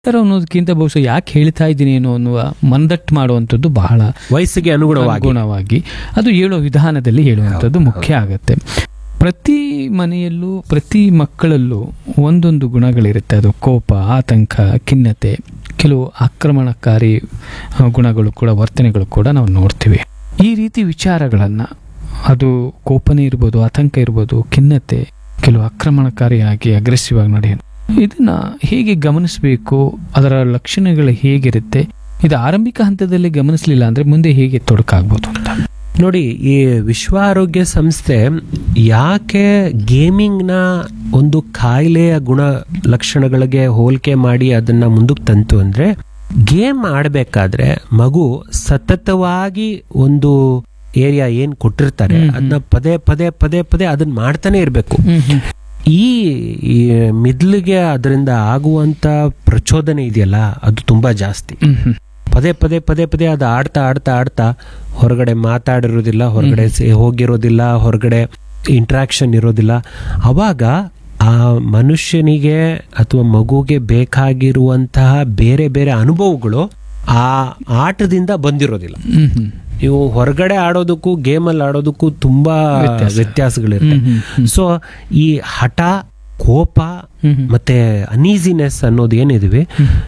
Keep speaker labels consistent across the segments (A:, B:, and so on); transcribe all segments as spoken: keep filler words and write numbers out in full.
A: ತರ ಅನ್ನೋದಕ್ಕಿಂತ ಬಹುಶಃ ಯಾಕೆ ಹೇಳ್ತಾ ಇದ್ದೀನಿ ಏನೋ ಅನ್ನುವ ಮನದಟ್ಟು ಮಾಡುವಂಥದ್ದು ಬಹಳ
B: ವಯಸ್ಸಿಗೆ ಅನುಗುಣವಾಗಿ
A: ಗುಣವಾಗಿ ಅದು ಹೇಳೋ ವಿಧಾನದಲ್ಲಿ ಹೇಳುವಂಥದ್ದು ಮುಖ್ಯ ಆಗತ್ತೆ. ಪ್ರತಿ ಮನೆಯಲ್ಲೂ ಪ್ರತಿ ಮಕ್ಕಳಲ್ಲೂ ಒಂದೊಂದು ಗುಣಗಳಿರುತ್ತೆ. ಅದು ಕೋಪ, ಆತಂಕ, ಖಿನ್ನತೆ, ಕೆಲವು ಆಕ್ರಮಣಕಾರಿ ಗುಣಗಳು ಕೂಡ, ವರ್ತನೆಗಳು ಕೂಡ ನಾವು ನೋಡ್ತೀವಿ. ಈ ರೀತಿ ವಿಚಾರಗಳನ್ನು, ಅದು ಕೋಪನೇ ಇರ್ಬೋದು, ಆತಂಕ ಇರ್ಬೋದು, ಖಿನ್ನತೆ, ಕೆಲವು ಆಕ್ರಮಣಕಾರಿಯಾಗಿ ಅಗ್ರೆಸಿವ್ ಆಗಿ ನಡೆಯೋದು, ಇದನ್ನ ಹೇಗೆ ಗಮನಿಸಬೇಕು, ಅದರ ಲಕ್ಷಣಗಳು ಹೇಗಿರುತ್ತೆ, ಇದು ಆರಂಭಿಕ ಹಂತದಲ್ಲಿ ಗಮನಿಸಲಿಲ್ಲ ಅಂದ್ರೆ ಮುಂದೆ ಹೇಗೆ ತೊಡಕಾಗ್ಬೋದು ಅಂತ
B: ನೋಡಿ. ಈ ವಿಶ್ವ ಆರೋಗ್ಯ ಸಂಸ್ಥೆ ಯಾಕೆ ಗೇಮಿಂಗ್ನ ಒಂದು ಕಾಯಿಲೆಯ ಗುಣ ಲಕ್ಷಣಗಳಿಗೆ ಹೋಲಿಕೆ ಮಾಡಿ ಅದನ್ನ ಮುಂದಕ್ಕೆ ತಂತು ಅಂದ್ರೆ, ಗೇಮ್ ಆಡಬೇಕಾದ್ರೆ ಮಗು ಸತತವಾಗಿ ಒಂದು ಏರಿಯಾ ಏನ್ ಕೊಟ್ಟಿರ್ತಾರೆ ಅದನ್ನ ಪದೇ ಪದೇ ಪದೇ ಪದೇ ಅದನ್ನ ಮಾಡ್ತಾನೆ ಇರಬೇಕು. ಈ ಮಿದ್ಲಿಗೆ ಅದರಿಂದ ಆಗುವಂತ ಪ್ರಚೋದನೆ ಇದೆಯಲ್ಲ ಅದು ತುಂಬಾ ಜಾಸ್ತಿ. ಪದೇ ಪದೇ ಪದೇ ಪದೇ ಅದು ಆಡ್ತಾ ಆಡ್ತಾ ಆಡ್ತಾ ಹೊರಗಡೆ ಮಾತಾಡಿರೋದಿಲ್ಲ, ಹೊರಗಡೆ ಹೋಗಿರೋದಿಲ್ಲ, ಹೊರಗಡೆ ಇಂಟ್ರಾಕ್ಷನ್ ಇರೋದಿಲ್ಲ. ಅವಾಗ ಆ ಮನುಷ್ಯನಿಗೆ ಅಥವಾ ಮಗುಗೆ ಬೇಕಾಗಿರುವಂತಹ ಬೇರೆ ಬೇರೆ ಅನುಭವಗಳು ಆ ಆಟದಿಂದ ಬಂದಿರೋದಿಲ್ಲ. ನೀವು ಹೊರಗಡೆ ಆಡೋದಕ್ಕೂ ಗೇಮಲ್ಲಿ ಆಡೋದಕ್ಕೂ ತುಂಬಾ ವ್ಯತ್ಯಾಸಗಳಿರುತ್ತೆ. ಸೊ ಈ ಹಠ, ಕೋಪ ಮತ್ತೆ ಅನೀಸಿನೆಸ್ ಅನ್ನೋದು ಏನಿದೆ,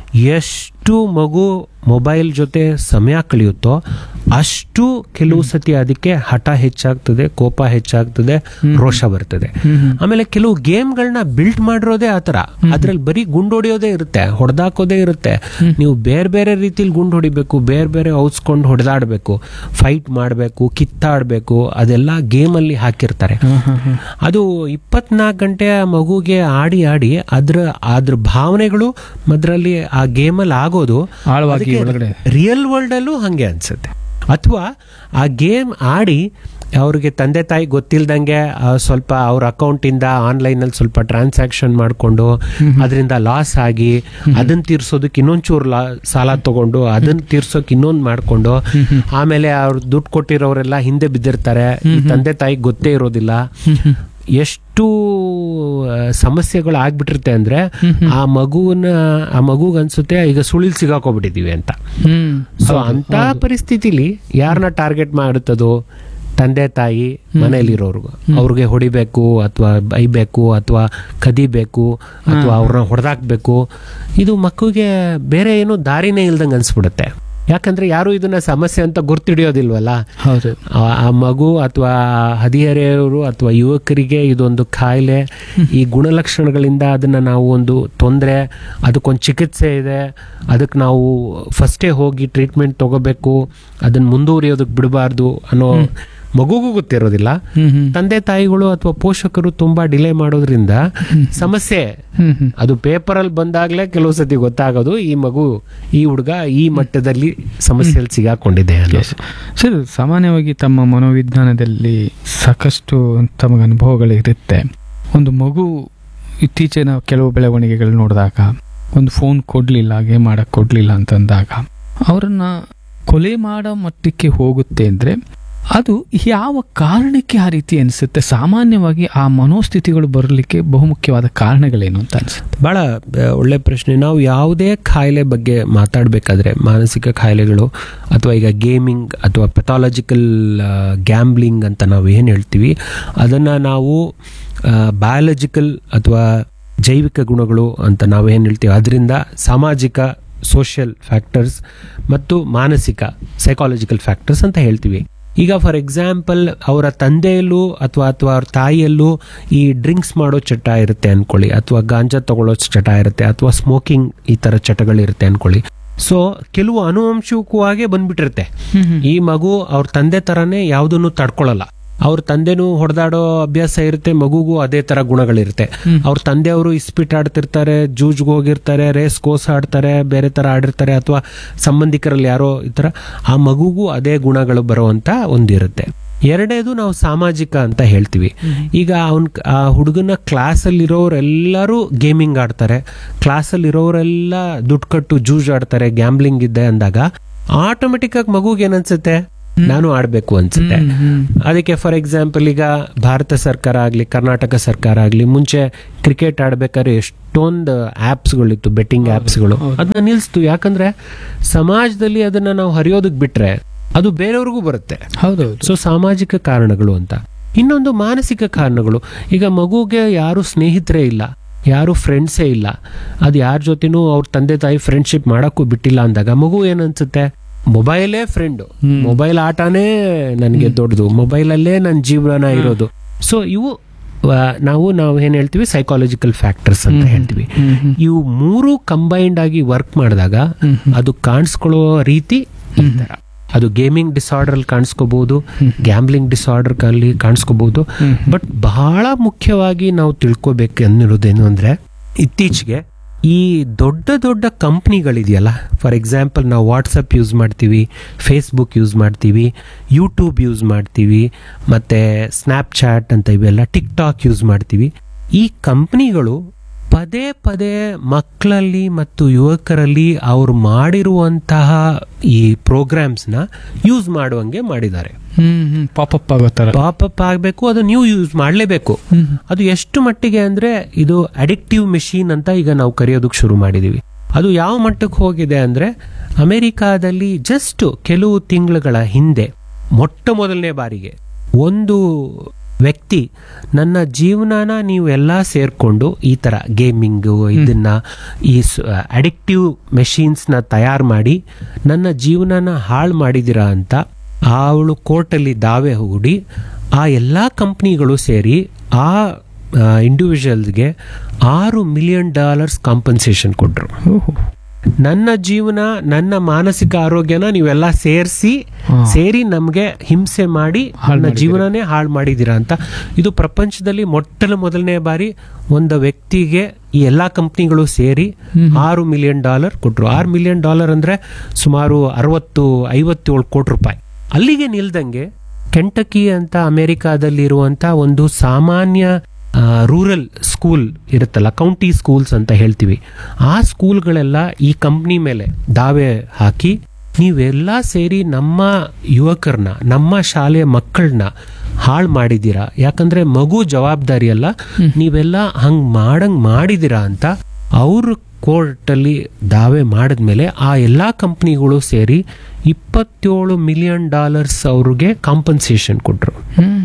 B: ಎಷ್ಟು ಮಗು ಮೊಬೈಲ್ ಜೊತೆ ಸಮಯ ಕಳೆಯುತ್ತೋ ಅಷ್ಟು ಕೆಲವು ಸತಿ ಅದಕ್ಕೆ ಹಠ ಹೆಚ್ಚಾಗ್ತದೆ, ಕೋಪ ಹೆಚ್ಚಾಗ್ತದೆ, ರೋಷ ಬರ್ತದೆ. ಆಮೇಲೆ ಕೆಲವು ಗೇಮ್ಗಳನ್ನ ಬಿಲ್ಡ್ ಮಾಡಿರೋದೇ ಆತರ, ಅದ್ರಲ್ಲಿ ಬರೀ ಗುಂಡು ಹೊಡಿಯೋದೇ ಇರುತ್ತೆ, ಹೊಡೆದಾಕೋದೇ ಇರುತ್ತೆ. ನೀವು ಬೇರೆ ಬೇರೆ ರೀತಿಲಿ ಗುಂಡು ಹೊಡಿಬೇಕು, ಬೇರೆ ಬೇರೆ ಔಸ್ಕೊಂಡು ಹೊಡೆದಾಡಬೇಕು, ಫೈಟ್ ಮಾಡಬೇಕು, ಕಿತ್ತಾಡಬೇಕು, ಅದೆಲ್ಲ ಗೇಮಲ್ಲಿ ಹಾಕಿರ್ತಾರೆ. ಅದು ಇಪ್ಪತ್ನಾಲ್ಕು ಗಂಟೆ ಮಗುಗೆ ಆಡಿ ಆಡಿ ಅದ್ರ ಅದ್ರ ಭಾವನೆಗಳು ಅದರಲ್ಲಿ ಆ ಗೇಮಲ್ಲಿ ಆಗೋದು ರಿಯಲ್ ವರ್ಲ್ಡ್ ಅಲ್ಲೂ ಹಂಗೆ ಅನ್ಸುತ್ತೆ. ಅಥವಾ ಆ ಗೇಮ್ ಆಡಿ ಅವ್ರಿಗೆ ತಂದೆ ತಾಯಿ ಗೊತ್ತಿಲ್ದಂಗೆ ಸ್ವಲ್ಪ ಅವ್ರ ಅಕೌಂಟಿಂದ ಆನ್ಲೈನಲ್ಲಿ ಸ್ವಲ್ಪ ಟ್ರಾನ್ಸಾಕ್ಷನ್ ಮಾಡಿಕೊಂಡು ಅದರಿಂದ ಲಾಸ್ ಆಗಿ ಅದನ್ನ ತೀರ್ಸೋದಕ್ಕೆ ಇನ್ನೊಂಚೂರು ಲಾ ಸಾಲ ತಗೊಂಡು ಅದನ್ನ ತೀರ್ಸೋಕೆ ಇನ್ನೊಂದು ಮಾಡಿಕೊಂಡು ಆಮೇಲೆ ಅವ್ರು ದುಡ್ಡು ಕೊಟ್ಟಿರೋರೆಲ್ಲ ಹಿಂದೆ ಬಿದ್ದಿರ್ತಾರೆ, ತಂದೆ ತಾಯಿಗೆ ಗೊತ್ತೇ ಇರೋದಿಲ್ಲ. ಎಷ್ಟು ಸಮಸ್ಯೆಗಳು ಆಗ್ಬಿಟ್ಟಿರುತ್ತೆ ಅಂದ್ರೆ ಆ ಮಗುನ ಆ ಮಗುಗ್ ಅನ್ಸುತ್ತೆ ಈಗ ಸುಳಿಲ್ ಸಿಗಾಕೋಗ್ಬಿಟ್ಟಿದೀವಿ ಅಂತ. ಸೊ ಅಂತ ಪರಿಸ್ಥಿತಿಲಿ ಯಾರನ್ನ ಟಾರ್ಗೆಟ್ ಮಾಡುತ್ತದೋ, ತಂದೆ ತಾಯಿ ಮನೆಯಲ್ಲಿರೋರ್ಗು ಅವ್ರಿಗೆ ಹೊಡಿಬೇಕು ಅಥವಾ ಬೈಬೇಕು ಅಥವಾ ಕದಿಬೇಕು ಅಥವಾ ಅವ್ರನ್ನ ಹೊಡೆದಾಕ್ಬೇಕು. ಇದು ಮಕ್ಕಳಿಗೆ ಬೇರೆ ಏನು ದಾರಿನೇ ಇಲ್ದಂಗೆ ಅನ್ಸ್ಬಿಡುತ್ತೆ. ಯಾಕಂದ್ರೆ ಯಾರು ಇದನ್ನ ಸಮಸ್ಯೆ ಅಂತ ಗುರ್ತಿಡಿಯೋದಿಲ್ವಲ್ಲ. ಆ ಮಗು ಅಥವಾ ಹದಿಹರೆಯವರು ಅಥವಾ ಯುವಕರಿಗೆ ಇದೊಂದು ಕಾಯಿಲೆ, ಈ ಗುಣಲಕ್ಷಣಗಳಿಂದ ಅದನ್ನ ನಾವು ಒಂದು ತೊಂದರೆ, ಅದಕ್ಕೊಂದು ಚಿಕಿತ್ಸೆ ಇದೆ, ಅದಕ್ಕೆ ನಾವು ಫಸ್ಟೇ ಹೋಗಿ ಟ್ರೀಟ್ಮೆಂಟ್ ತಗೋಬೇಕು, ಅದನ್ನ ಮುಂದುವರಿಯೋದಕ್ಕೆ ಬಿಡಬಾರ್ದು ಅನ್ನೋ ಮಗುಗೂ ಗೊತ್ತಿರೋದಿಲ್ಲ. ತಂದೆ ತಾಯಿಗಳು ಅಥವಾ ಪೋಷಕರು ತುಂಬಾ ಡಿಲೇ ಮಾಡೋದ್ರಿಂದ ಸಮಸ್ಯೆ ಅದು ಪೇಪರಲ್ಲಿ ಬಂದಾಗ್ಲೇ ಕೆಲವು ಸತಿ ಗೊತ್ತಾಗೋದು ಈ ಮಗು, ಈ ಹುಡುಗ ಈ ಮಟ್ಟದಲ್ಲಿ ಸಮಸ್ಯೆಯಲ್ಲಿ ಸಿಗಾಕೊಂಡಿದೆ.
A: ಸರ್, ಸಾಮಾನ್ಯವಾಗಿ ತಮ್ಮ ಮನೋವಿಜ್ಞಾನದಲ್ಲಿ ಸಾಕಷ್ಟು ತಮಗೆ ಅನುಭವಗಳಿರುತ್ತೆ. ಒಂದು ಮಗು ಇತ್ತೀಚಿನ ಕೆಲವು ಬೆಳವಣಿಗೆಗಳು ನೋಡಿದಾಗ, ಒಂದು ಫೋನ್ ಕೊಡ್ಲಿಲ್ಲ, ಗೇಮ್ ಮಾಡಕ್ ಕೊಡ್ಲಿಲ್ಲ ಅಂತಂದಾಗ ಅವರನ್ನ ಕೊಲೆ ಮಾಡೋ ಮಟ್ಟಕ್ಕೆ ಹೋಗುತ್ತೆ ಅಂದ್ರೆ ಅದು ಯಾವ ಕಾರಣಕ್ಕೆ ಆ ರೀತಿ ಅನಿಸುತ್ತೆ? ಸಾಮಾನ್ಯವಾಗಿ ಆ ಮನೋಸ್ಥಿತಿಗಳು ಬರಲಿಕ್ಕೆ ಬಹುಮುಖ್ಯವಾದ ಕಾರಣಗಳೇನು ಅಂತ ಅನಿಸುತ್ತೆ?
B: ಬಹಳ ಒಳ್ಳೆ ಪ್ರಶ್ನೆ. ನಾವು ಯಾವುದೇ ಕಾಯಿಲೆ ಬಗ್ಗೆ ಮಾತಾಡಬೇಕಾದ್ರೆ, ಮಾನಸಿಕ ಕಾಯಿಲೆಗಳು ಅಥವಾ ಈಗ ಗೇಮಿಂಗ್ ಅಥವಾ ಪೆಥಾಲಜಿಕಲ್ ಗ್ಯಾಂಬ್ಲಿಂಗ್ ಅಂತ ನಾವು ಏನು ಹೇಳ್ತೀವಿ, ಅದನ್ನು ನಾವು ಬಯಾಲಜಿಕಲ್ ಅಥವಾ ಜೈವಿಕ ಗುಣಗಳು ಅಂತ ನಾವು ಏನು ಹೇಳ್ತೀವಿ, ಅದರಿಂದ ಸಾಮಾಜಿಕ ಸೋಷಿಯಲ್ ಫ್ಯಾಕ್ಟರ್ಸ್ ಮತ್ತು ಮಾನಸಿಕ ಸೈಕಾಲಜಿಕಲ್ ಫ್ಯಾಕ್ಟರ್ಸ್ ಅಂತ ಹೇಳ್ತೀವಿ. ಈಗ ಫಾರ್ ಎಕ್ಸಾಂಪಲ್ ಅವರ ತಂದೆಯಲ್ಲೂ ಅಥವಾ ಅಥವಾ ಅವ್ರ ತಾಯಿಯಲ್ಲೂ ಈ ಡ್ರಿಂಕ್ಸ್ ಮಾಡೋ ಚಟ ಇರುತ್ತೆ ಅನ್ಕೊಳ್ಳಿ, ಅಥವಾ ಗಾಂಜಾ ತಗೊಳ್ಳೋ ಚಟ ಇರುತ್ತೆ, ಅಥವಾ ಸ್ಮೋಕಿಂಗ್ ಈ ತರ ಚಟಗಳಿರುತ್ತೆ ಅನ್ಕೊಳ್ಳಿ. ಸೊ ಕೆಲವು ಅನುವಂಶಿಕವಾಗೇ ಬಂದ್ಬಿಟ್ಟಿರುತ್ತೆ. ಈ ಮಗು ಅವ್ರ ತಂದೆ ತರಾನೇ ಯಾವುದನ್ನು ತಡ್ಕೊಳ್ಳಲ್ಲ. ಅವ್ರ ತಂದೆನೂ ಹೊಡೆದಾಡೋ ಅಭ್ಯಾಸ ಇರುತ್ತೆ, ಮಗುಗೂ ಅದೇ ತರ ಗುಣಗಳಿರುತ್ತೆ. ಅವ್ರ ತಂದೆಯವರು ಇಸ್ಪಿಟ್ ಆಡ್ತಿರ್ತಾರೆ, ಜೂಜ್ಗೆ ಹೋಗಿರ್ತಾರೆ, ರೇಸ್ ಕೋಸ್ ಆಡ್ತಾರೆ, ಬೇರೆ ತರ ಆಡಿರ್ತಾರೆ, ಅಥವಾ ಸಂಬಂಧಿಕರಲ್ಲಿ ಯಾರೋ ಈ ತರ, ಆ ಮಗುಗೂ ಅದೇ ಗುಣಗಳು ಬರುವಂತ ಒಂದಿರುತ್ತೆ. ಎರಡನೇದು ನಾವು ಸಾಮಾಜಿಕ ಅಂತ ಹೇಳ್ತೀವಿ. ಈಗ ಅವನ್ ಆ ಹುಡುಗನ ಕ್ಲಾಸಲ್ಲಿರೋರೆಲ್ಲರೂ ಗೇಮಿಂಗ್ ಆಡ್ತಾರೆ, ಕ್ಲಾಸಲ್ಲಿರೋರೆಲ್ಲ ದುಡ್ಡು ಕಟ್ಟು ಜೂಜ್ ಆಡ್ತಾರೆ, ಗ್ಯಾಂಬ್ಲಿಂಗ್ ಇದೆ ಅಂದಾಗ ಆಟೋಮೆಟಿಕ್ ಆಗಿ ಮಗುಗೆ ಏನನ್ಸುತ್ತೆ, ನಾನು ಆಡಬೇಕು ಅನ್ಸುತ್ತೆ. ಅದಕ್ಕೆ ಫಾರ್ ಎಕ್ಸಾಂಪಲ್ ಈಗ ಭಾರತ ಸರ್ಕಾರ ಆಗಲಿ ಕರ್ನಾಟಕ ಸರ್ಕಾರ ಆಗಲಿ ಮುಂಚೆ ಕ್ರಿಕೆಟ್ ಆಡ್ಬೇಕಾದ್ರೆ ಎಷ್ಟೊಂದು ಆ್ಯಪ್ಸ್ಗಳಿತ್ತು, ಬೆಟ್ಟಿಂಗ್ ಆ್ಯಪ್ಸ್ಗಳು, ಅದನ್ನ ನಿಲ್ಲಿಸ್ತು. ಯಾಕಂದ್ರೆ ಸಮಾಜದಲ್ಲಿ ಅದನ್ನ ನಾವು ಹರಿಯೋದಕ್ಕೆ ಬಿಟ್ರೆ ಅದು ಬೇರೆಯವ್ರಿಗೂ ಬರುತ್ತೆ.
A: ಹೌದೌದು.
B: ಸೊ ಸಾಮಾಜಿಕ ಕಾರಣಗಳು ಅಂತ. ಇನ್ನೊಂದು ಮಾನಸಿಕ ಕಾರಣಗಳು. ಈಗ ಮಗುಗೆ ಯಾರು ಸ್ನೇಹಿತರೇ ಇಲ್ಲ, ಯಾರು ಫ್ರೆಂಡ್ಸೇ ಇಲ್ಲ, ಅದು ಯಾರ ಜೊತೆನೂ ಅವ್ರ ತಂದೆ ತಾಯಿ ಫ್ರೆಂಡ್ಶಿಪ್ ಮಾಡೋಕ್ಕೂ ಬಿಟ್ಟಿಲ್ಲ ಅಂದಾಗ ಮಗು ಏನನ್ಸುತ್ತೆ, ಮೊಬೈಲೇ ಫ್ರೆಂಡು, ಮೊಬೈಲ್ ಆಟನೇ ನನಗೆ ದೊಡ್ಡದು, ಮೊಬೈಲಲ್ಲೇ ನನ್ನ ಜೀವನ ಇರೋದು. ಸೊ ಇವು ನಾವು ನಾವು ಏನ್ ಹೇಳ್ತೀವಿ ಸೈಕಾಲಜಿಕಲ್ ಫ್ಯಾಕ್ಟರ್ಸ್ ಅಂತ ಹೇಳ್ತೀವಿ. ಇವು ಮೂರು ಕಂಬೈನ್ಡ್ ಆಗಿ ವರ್ಕ್ ಮಾಡಿದಾಗ ಅದು ಕಾಣಿಸ್ಕೊಳ್ಳೋ ರೀತಿ ಈ ತರ. ಅದು ಗೇಮಿಂಗ್ ಡಿಸಾರ್ಡರ್ ಅಲ್ಲಿ ಕಾಣಿಸ್ಕೋಬಹುದು, ಗ್ಯಾಂಬ್ಲಿಂಗ್ ಡಿಸಾರ್ಡರ್ ಅಲ್ಲಿ ಕಾಣಿಸ್ಕೋಬಹುದು. ಬಟ್ ಬಹಳ ಮುಖ್ಯವಾಗಿ ನಾವು ತಿಳ್ಕೊಬೇಕು ಅನ್ನಿರೋದೇನು ಅಂದ್ರೆ, ಇತ್ತೀಚೆಗೆ ಈ ದೊಡ್ಡ ದೊಡ್ಡ ಕಂಪ್ನಿಗಳಿದೆಯಲ್ಲ, ಫಾರ್ ಎಕ್ಸಾಂಪಲ್ ನಾವು ವಾಟ್ಸಪ್ ಯೂಸ್ ಮಾಡ್ತೀವಿ, ಫೇಸ್ಬುಕ್ ಯೂಸ್ ಮಾಡ್ತೀವಿ, ಯೂಟ್ಯೂಬ್ ಯೂಸ್ ಮಾಡ್ತೀವಿ, ಮತ್ತೆ ಸ್ನ್ಯಾಪ್ಚಾಟ್ ಅಂತ ಇವೆಲ್ಲ, ಟಿಕ್ ಟಾಕ್ ಯೂಸ್ ಮಾಡ್ತೀವಿ. ಈ ಕಂಪ್ನಿಗಳು ಪದೇ ಪದೇ ಮಕ್ಕಳಲ್ಲಿ ಮತ್ತು ಯುವಕರಲ್ಲಿ ಅವ್ರು ಮಾಡಿರುವಂತಹ ಈ ಪ್ರೋಗ್ರಾಮ್ಸ್ನ ಯೂಸ್ ಮಾಡುವಂಗೆ ಮಾಡಿದ್ದಾರೆ.
A: ಪಾಪಪ್ ಆಗೋತರ
B: ಪಾಪಪ್ ಆಗಬೇಕು, ಅದು ನೀವು ಯೂಸ್ ಮಾಡಲೇಬೇಕು. ಅದು ಎಷ್ಟು ಮಟ್ಟಿಗೆ ಅಂದ್ರೆ ಇದು ಅಡಿಕ್ಟಿವ್ ಮೆಷಿನ್ ಅಂತ ಈಗ ನಾವು ಕರೆಯೋದಕ್ಕೆ ಶುರು ಮಾಡಿದೀವಿ. ಅದು ಯಾವ ಮಟ್ಟಕ್ಕೆ ಹೋಗಿದೆ ಅಂದ್ರೆ, ಅಮೆರಿಕಾದಲ್ಲಿ ಜಸ್ಟ್ ಕೆಲವು ತಿಂಗಳುಗಳ ಹಿಂದೆ ಮೊಟ್ಟ ಮೊದಲನೇ ಬಾರಿಗೆ ಒಂದು ವ್ಯಕ್ತಿ ನನ್ನ ಜೀವನನ ನೀವು ಎಲ್ಲ ಸೇರ್ಕೊಂಡು ಈ ತರ ಗೇಮಿಂಗು ಇದನ್ನ ಈ ಅಡಿಕ್ಟಿವ್ ಮೆಷಿನ್ಸ್ನ ತಯಾರು ಮಾಡಿ ನನ್ನ ಜೀವನನ ಹಾಳು ಮಾಡಿದಿರಾ ಅಂತ ಅವಳು ಕೋರ್ಟಲ್ಲಿ ದಾವೆ ಹೂಡಿ ಆ ಎಲ್ಲ ಕಂಪ್ನಿಗಳು ಸೇರಿ ಆ ಇಂಡಿವಿಜುವಲ್ಸ್ಗೆ ಆರು ಮಿಲಿಯನ್ ಡಾಲರ್ಸ್ ಕಾಂಪನ್ಸೇಷನ್ ಕೊಟ್ರು. ನನ್ನ ಜೀವನ, ನನ್ನ ಮಾನಸಿಕ ಆರೋಗ್ಯನ ನೀವೆಲ್ಲ ಸೇರಿಸಿ ಸೇರಿ ನಮ್ಗೆ ಹಿಂಸೆ ಮಾಡಿ ನನ್ನ ಜೀವನನೇ ಹಾಳು ಮಾಡಿದೀರಾ ಅಂತ. ಇದು ಪ್ರಪಂಚದಲ್ಲಿ ಮೊಟ್ಟ ಮೊದಲನೇ ಬಾರಿ ಒಂದು ವ್ಯಕ್ತಿಗೆ ಈ ಎಲ್ಲಾ ಕಂಪ್ನಿಗಳು ಸೇರಿ ಆರು ಮಿಲಿಯನ್ ಡಾಲರ್ ಕೊಟ್ರು. ಆರು ಮಿಲಿಯನ್ ಡಾಲರ್ ಅಂದ್ರೆ ಸುಮಾರು ಅರವತ್ತು ಐವತ್ತೇಳು ಕೋಟಿ ರೂಪಾಯಿ. ಅಲ್ಲಿಗೆ ನಿಲ್ದಂಗೆ ಕೆಂಟಕಿ ಅಂತ ಅಮೆರಿಕಾದಲ್ಲಿ ಇರುವಂತ ಒಂದು ಸಾಮಾನ್ಯ ರೂರಲ್ ಸ್ಕೂಲ್ ಇರುತ್ತಲ್ಲ, ಕೌಂಟಿ ಸ್ಕೂಲ್ಸ್ ಅಂತ ಹೇಳ್ತೀವಿ, ಆ ಸ್ಕೂಲ್ಗಳೆಲ್ಲ ಈ ಕಂಪ್ನಿ ಮೇಲೆ ದಾವೆ ಹಾಕಿ ನೀವೆಲ್ಲ ಸೇರಿ ನಮ್ಮ ಯುವಕರನ್ನ, ನಮ್ಮ ಶಾಲೆಯ ಮಕ್ಕಳನ್ನ ಹಾಳು ಮಾಡಿದ್ದೀರಾ, ಯಾಕಂದ್ರೆ ಮಗು ಜವಾಬ್ದಾರಿ ಅಲ್ಲ, ನೀವೆಲ್ಲ ಹಂಗ್ ಮಾಡಂಗ್ ಮಾಡಿದಿರಾ ಅಂತ ಅವರು ಕೋರ್ಟಲ್ಲಿ ದಾವೆ ಮಾಡಿದ್ಮೇಲೆ ಆ ಎಲ್ಲಾ ಕಂಪ್ನಿಗಳು ಸೇರಿ ಇಪ್ಪತ್ತೇಳು ಮಿಲಿಯನ್ ಡಾಲರ್ಸ್ ಅವ್ರಿಗೆ ಕಾಂಪನ್ಸೇಷನ್ ಕೊಟ್ರು.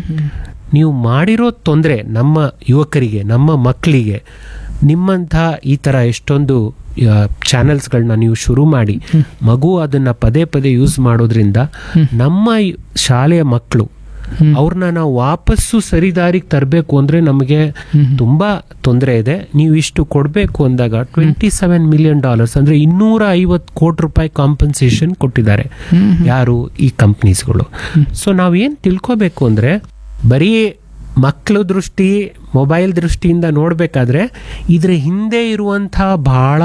B: ನೀವು ಮಾಡಿರೋ ತೊಂದರೆ ನಮ್ಮ ಯುವಕರಿಗೆ, ನಮ್ಮ ಮಕ್ಕಳಿಗೆ, ನಿಮ್ಮಂಥ ಈ ಥರ ಎಷ್ಟೊಂದು ಚಾನೆಲ್ಸ್ಗಳನ್ನ ನೀವು ಶುರು ಮಾಡಿ ಮಗು ಅದನ್ನ ಪದೇ ಪದೇ ಯೂಸ್ ಮಾಡೋದ್ರಿಂದ ನಮ್ಮ ಶಾಲೆಯ ಮಕ್ಕಳು ಅವ್ರನ್ನ ನಾವು ವಾಪಸ್ಸು ಸರಿದಾರಿಗೆ ತರಬೇಕು ಅಂದ್ರೆ ನಮಗೆ ತುಂಬಾ ತೊಂದರೆ ಇದೆ, ನೀವು ಇಷ್ಟು ಕೊಡಬೇಕು ಅಂದಾಗ ಟ್ವೆಂಟಿ ಸೆವೆನ್ ಮಿಲಿಯನ್ ಡಾಲರ್ಸ್ ಅಂದ್ರೆ ಇನ್ನೂರ ಐವತ್ತು ಕೋಟಿ ರೂಪಾಯಿ ಕಾಂಪನ್ಸೇಷನ್ ಕೊಟ್ಟಿದ್ದಾರೆ. ಯಾರು? ಈ ಕಂಪ್ನೀಸ್ಗಳು. ಸೊ ನಾವೇನ್ ತಿಳ್ಕೋಬೇಕು ಅಂದ್ರೆ, ಬರೀ ಮಕ್ಕಳ ದೃಷ್ಟಿ, ಮೊಬೈಲ್ ದೃಷ್ಟಿಯಿಂದ ನೋಡ್ಬೇಕಾದ್ರೆ ಇದ್ರ ಹಿಂದೆ ಇರುವಂತಹ ಬಹಳ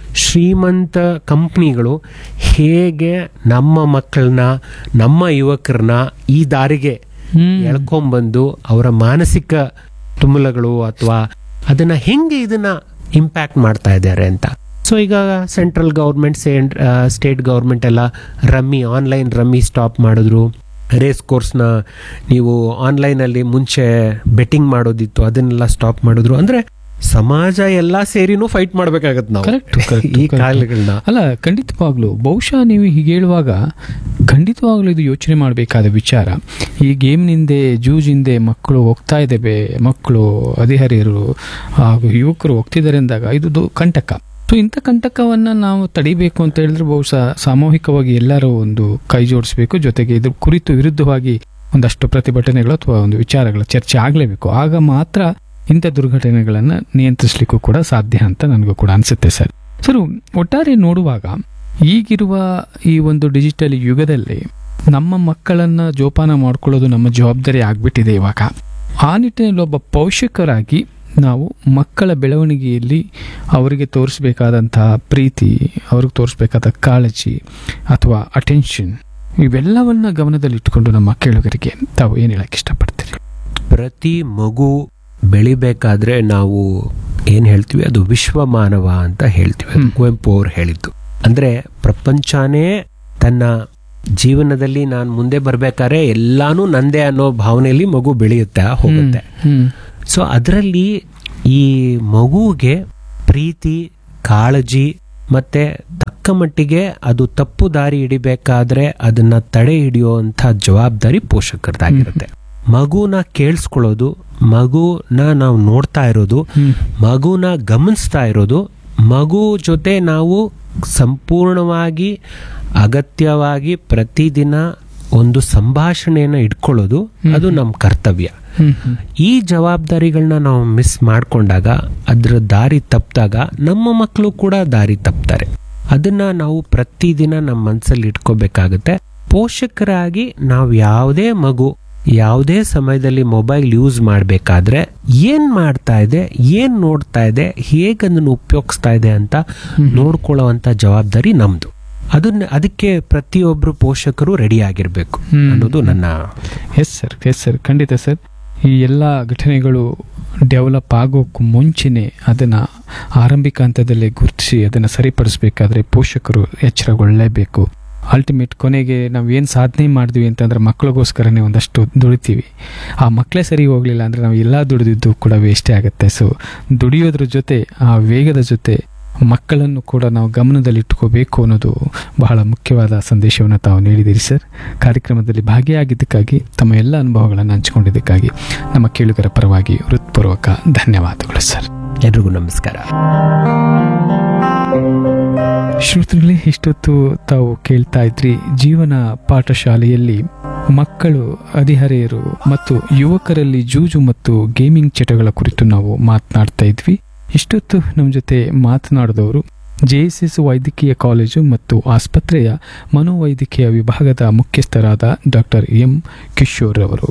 B: ಶ್ರೀಮಂತ ಕಂಪ್ನಿಗಳು ಹೇಗೆ ನಮ್ಮ ಮಕ್ಕಳನ್ನ, ನಮ್ಮ ಯುವಕರನ್ನ ಈ ದಾರಿಗೆ ಎಳ್ಕೊಂಡ್ಬಂದು ಅವರ ಮಾನಸಿಕ ತುಮುಲಗಳು ಅಥವಾ ಅದನ್ನ ಹೆಂಗೆ ಇದನ್ನ ಇಂಪ್ಯಾಕ್ಟ್ ಮಾಡ್ತಾ ಇದ್ದಾರೆ ಅಂತ. ಸೊ ಈಗ ಸೆಂಟ್ರಲ್ ಗೌರ್ಮೆಂಟ್, ಸ್ಟೇಟ್ ಗೌರ್ಮೆಂಟ್ ಎಲ್ಲ ರಮ್ಮಿ, ಆನ್ಲೈನ್ ರಮ್ಮಿ ಸ್ಟಾಪ್ ಮಾಡಿದ್ರು. ರೇಸ್ ಕೋರ್ಸ್ನ ನೀವು ಆನ್ಲೈನಲ್ಲಿ ಮುಂಚೆ ಬೆಟ್ಟಿಂಗ್ ಮಾಡೋದಿತ್ತು, ಅದನ್ನೆಲ್ಲ ಸ್ಟಾಪ್ ಮಾಡಿದ್ರು. ಅಂದ್ರೆ ಸಮಾಜ ಎಲ್ಲಾ ಸೇರಿನೂ ಫೈಟ್ ಮಾಡ್ಬೇಕಾಗತ್ತೆ ನಾವು ಈ ಕಾಯಿಲೆಗಳನ್ನ.
A: ಅಲ್ಲ, ಖಂಡಿತವಾಗ್ಲು ಬಹುಶಃ ನೀವು ಹೀಗೆ ಹೇಳುವಾಗ ಖಂಡಿತವಾಗ್ಲೂ ಇದು ಯೋಚನೆ ಮಾಡಬೇಕಾದ ವಿಚಾರ. ಈ ಗೇಮ್ನಿಂದೆ, ಜೂಜಿಂದೆ ಮಕ್ಕಳು ಹೋಗ್ತಾ ಇದ್ದೇವೆ, ಮಕ್ಕಳು, ಹದಿಹರಿಯರು ಹಾಗೂ ಯುವಕರು ಹೋಗ್ತಿದ್ದಾರೆ ಅಂದಾಗ ಇದು ಕಂಟಕ. ಸೊ ಇಂಥ ಕಂಟಕವನ್ನ ನಾವು ತಡಿಬೇಕು ಅಂತ ಹೇಳಿದ್ರೆ ಬಹುಶಃ ಸಾಮೂಹಿಕವಾಗಿ ಎಲ್ಲರೂ ಒಂದು ಕೈ ಜೋಡಿಸಬೇಕು. ಜೊತೆಗೆ ಇದ್ರ ಕುರಿತು ವಿರುದ್ಧವಾಗಿ ಒಂದಷ್ಟು ಪ್ರತಿಭಟನೆಗಳು ಅಥವಾ ಒಂದು ವಿಚಾರಗಳ ಚರ್ಚೆ ಆಗಲೇಬೇಕು. ಆಗ ಮಾತ್ರ ಇಂಥ ದುರ್ಘಟನೆಗಳನ್ನು ನಿಯಂತ್ರಿಸಲಿಕ್ಕೂ ಕೂಡ ಸಾಧ್ಯ ಅಂತ ನನಗೂ ಕೂಡ ಅನಿಸುತ್ತೆ ಸರ್. ಸರ್, ಒಟ್ಟಾರೆ ನೋಡುವಾಗ ಈಗಿರುವ ಈ ಒಂದು ಡಿಜಿಟಲ್ ಯುಗದಲ್ಲಿ ನಮ್ಮ ಮಕ್ಕಳನ್ನ ಜೋಪಾನ ಮಾಡ್ಕೊಳ್ಳೋದು ನಮ್ಮ ಜವಾಬ್ದಾರಿ ಆಗ್ಬಿಟ್ಟಿದೆ ಇವಾಗ. ಆ ನಿಟ್ಟಿನಲ್ಲಿ ಒಬ್ಬ ಪೋಷಕರಾಗಿ ನಾವು ಮಕ್ಕಳ ಬೆಳವಣಿಗೆಯಲ್ಲಿ ಅವರಿಗೆ ತೋರಿಸಬೇಕಾದಂತಹ ಪ್ರೀತಿ, ಅವ್ರಿಗೆ ತೋರಿಸಬೇಕಾದ ಕಾಳಜಿ ಅಥವಾ ಅಟೆನ್ಷನ್, ಇವೆಲ್ಲವನ್ನ ಗಮನದಲ್ಲಿಟ್ಟುಕೊಂಡು ನಮ್ಮ ಕೇಳುಗರಿಗೆ ತಾವು ಏನು ಹೇಳಕ್ಕೆ ಇಷ್ಟಪಡ್ತೀರಿ?
B: ಪ್ರತಿ ಮಗು ಬೆಳಿಬೇಕಾದ್ರೆ ನಾವು ಏನ್ ಹೇಳ್ತೀವಿ, ಅದು ವಿಶ್ವ ಮಾನವ ಅಂತ ಹೇಳ್ತೀವಿ. ಕುವೆಂಪು ಅವ್ರು ಹೇಳಿದ್ದು. ಅಂದ್ರೆ ಪ್ರಪಂಚನೇ ತನ್ನ ಜೀವನದಲ್ಲಿ ನಾನು ಮುಂದೆ ಬರ್ಬೇಕಾದ್ರೆ ಎಲ್ಲಾನು ನಂದೇ ಅನ್ನೋ ಭಾವನೆಯಲ್ಲಿ ಮಗು ಬೆಳೆಯುತ್ತೆ ಹೋಗುತ್ತೆ.
A: ಹ್ಮ್
B: ಸೊ ಅದರಲ್ಲಿ ಈ ಮಗುವಿಗೆ ಪ್ರೀತಿ, ಕಾಳಜಿ ಮತ್ತೆ ತಕ್ಕ ಮಟ್ಟಿಗೆ ಅದು ತಪ್ಪು ದಾರಿ ಹಿಡಿಬೇಕಾದ್ರೆ ಅದನ್ನ ತಡೆ ಹಿಡಿಯುವಂತ ಜವಾಬ್ದಾರಿ ಪೋಷಕರದಾಗಿರುತ್ತೆ. ಮಗುನ ಕೇಳಿಸ್ಕೊಳ್ಳೋದು, ಮಗುನ ನಾವು ನೋಡ್ತಾ ಇರೋದು, ಮಗುನ ಗಮನಿಸ್ತಾ ಇರೋದು, ಮಗು ಜೊತೆ ನಾವು ಸಂಪೂರ್ಣವಾಗಿ ಅಗತ್ಯವಾಗಿ ಪ್ರತಿದಿನ ಒಂದು ಸಂಭಾಷಣೆಯನ್ನು ಇಟ್ಕೊಳ್ಳೋದು ಅದು ನಮ್ಮ ಕರ್ತವ್ಯ. ಈ ಜವಾಬ್ದಾರಿಗಳನ್ನ ನಾವು ಮಿಸ್ ಮಾಡ್ಕೊಂಡಾಗ, ಅದ್ರ ದಾರಿ ತಪ್ಪಿದಾಗ ನಮ್ಮ ಮಕ್ಕಳು ಕೂಡ ದಾರಿ ತಪ್ತಾರೆ. ಅದನ್ನ ನಾವು ಪ್ರತಿದಿನ ನಮ್ಮ ಮನಸ್ಸಲ್ಲಿ ಇಟ್ಕೋಬೇಕಾಗತ್ತೆ. ಪೋಷಕರಾಗಿ ನಾವು ಯಾವುದೇ ಮಗು ಯಾವುದೇ ಸಮಯದಲ್ಲಿ ಮೊಬೈಲ್ ಯೂಸ್ ಮಾಡಬೇಕಾದ್ರೆ ಏನ್ ಮಾಡ್ತಾ ಇದೆ, ಏನ್ ನೋಡ್ತಾ ಇದೆ, ಹೇಗೆ ಅದನ್ನು ಉಪಯೋಗಿಸ್ತಾ ಇದೆ ಅಂತ ನೋಡ್ಕೊಳ್ಳುವಂತ ಜವಾಬ್ದಾರಿ ನಮ್ದು. ಅದನ್ನ ಅದಕ್ಕೆ ಪ್ರತಿಯೊಬ್ರು ಪೋಷಕರು ರೆಡಿ ಆಗಿರ್ಬೇಕು ಅನ್ನೋದು ನನ್ನ.
A: ಎಸ್ ಸರ್, ಎಸ್ ಸರ್, ಖಂಡಿತ ಸರ್. ಈ ಎಲ್ಲ ಘಟನೆಗಳು ಡೆವಲಪ್ ಆಗೋಕ್ಕೂ ಮುಂಚೆನೆ ಅದನ್ನು ಆರಂಭಿಕ ಹಂತದಲ್ಲೇ ಗುರುತಿಸಿ ಅದನ್ನು ಸರಿಪಡಿಸ್ಬೇಕಾದ್ರೆ ಪೋಷಕರು ಎಚ್ಚರಗೊಳ್ಳಲೇಬೇಕು. ಅಲ್ಟಿಮೇಟ್ ಕೊನೆಗೆ ನಾವು ಏನು ಸಾಧನೆ ಮಾಡಿದ್ವಿ ಅಂತಂದ್ರೆ ಮಕ್ಕಳಿಗೋಸ್ಕರನೇ ಒಂದಷ್ಟು ದುಡಿತೀವಿ. ಆ ಮಕ್ಕಳೇ ಸರಿ ಹೋಗಲಿಲ್ಲ ಅಂದರೆ ನಾವು ಎಲ್ಲ ದುಡಿದಿದ್ದು ಕೂಡ ವೇಸ್ಟೇ ಆಗುತ್ತೆ. ಸೊ ದುಡಿಯೋದ್ರ ಜೊತೆ ಆ ವೇಗದ ಜೊತೆ ಮಕ್ಕಳನ್ನು ಕೂಡ ನಾವು ಗಮನದಲ್ಲಿಟ್ಕೋಬೇಕು ಅನ್ನೋದು ಬಹಳ ಮುಖ್ಯವಾದ ಸಂದೇಶವನ್ನು ತಾವು ನೀಡಿದ್ದೀರಿ ಸರ್. ಕಾರ್ಯಕ್ರಮದಲ್ಲಿ ಭಾಗಿಯಾಗಿದ್ದಕ್ಕಾಗಿ, ತಮ್ಮ ಎಲ್ಲ ಅನುಭವಗಳನ್ನು ಹಂಚಿಕೊಂಡಿದ್ದಕ್ಕಾಗಿ ನಮ್ಮ ಕೇಳುಗರ ಪರವಾಗಿ ಹೃತ್ಪೂರ್ವಕ ಧನ್ಯವಾದಗಳು ಸರ್.
B: ಎಲ್ರಿಗೂ ನಮಸ್ಕಾರ.
A: ಶ್ರೋತೃಗಳೇ, ಇಷ್ಟೊತ್ತು ತಾವು ಕೇಳ್ತಾ ಇದ್ರಿ ಜೀವನ ಪಾಠಶಾಲೆಯಲ್ಲಿ ಮಕ್ಕಳು, ಹದಿಹರೆಯರು ಮತ್ತು ಯುವಕರಲ್ಲಿ ಜೂಜು ಮತ್ತು ಗೇಮಿಂಗ್ ಚಟಗಳ ಕುರಿತು ನಾವು ಮಾತನಾಡ್ತಾ ಇದ್ವಿ. ಇಷ್ಟೊತ್ತು ನಮ್ಮ ಜೊತೆ ಮಾತನಾಡಿದವರು ಜೆ ಎಸ್ ಎಸ್ ವೈದ್ಯಕೀಯ ಕಾಲೇಜು ಮತ್ತು ಆಸ್ಪತ್ರೆಯ ಮನೋವೈದ್ಯಕೀಯ ವಿಭಾಗದ ಮುಖ್ಯಸ್ಥರಾದ ಡಾಕ್ಟರ್ ಎಂ ಕಿಶೋರ್ ಅವರು.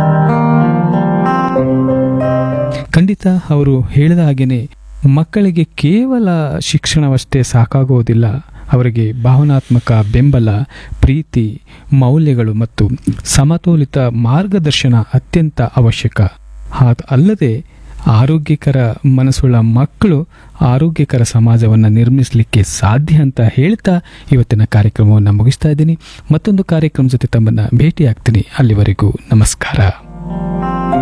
A: ಖಂಡಿತ ಅವರು ಹೇಳಿದ ಹಾಗೇನೆ ಮಕ್ಕಳಿಗೆ ಕೇವಲ ಶಿಕ್ಷಣವಷ್ಟೇ ಸಾಕಾಗುವುದಿಲ್ಲ. ಅವರಿಗೆ ಭಾವನಾತ್ಮಕ ಬೆಂಬಲ, ಪ್ರೀತಿ, ಮೌಲ್ಯಗಳು ಮತ್ತು ಸಮತೋಲಿತ ಮಾರ್ಗದರ್ಶನ ಅತ್ಯಂತ ಅವಶ್ಯಕ. ಅಲ್ಲದೆ ಆರೋಗ್ಯಕರ ಮನಸ್ಸುಳ್ಳ ಮಕ್ಕಳು ಆರೋಗ್ಯಕರ ಸಮಾಜವನ್ನು ನಿರ್ಮಿಸಲಿಕ್ಕೆ ಸಾಧ್ಯ ಅಂತ ಹೇಳ್ತಾ ಇವತ್ತಿನ ಕಾರ್ಯಕ್ರಮವನ್ನು ಮುಗಿಸ್ತಾ ಇದ್ದೀನಿ. ಮತ್ತೊಂದು ಕಾರ್ಯಕ್ರಮ ಜೊತೆ ತಮ್ಮನ್ನು ಭೇಟಿ ಆಗ್ತೀನಿ. ಅಲ್ಲಿವರೆಗೂ ನಮಸ್ಕಾರ.